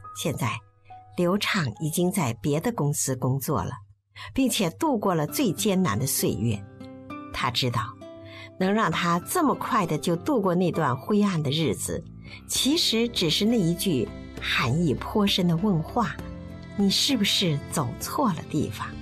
现在刘畅已经在别的公司工作了，并且度过了最艰难的岁月。他知道能让他这么快的就度过那段灰暗的日子，其实只是那一句含义颇深的问话：你是不是走错了地方？